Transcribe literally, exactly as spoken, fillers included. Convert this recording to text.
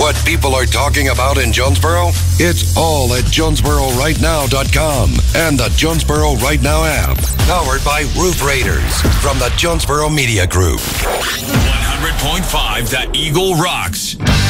what people are talking about in Jonesboro? It's all at Jonesboro Right Now dot com and the Jonesboro Right Now app. Powered by Roof Raiders from the Jonesboro Media Group. one hundred point five The Eagle rocks.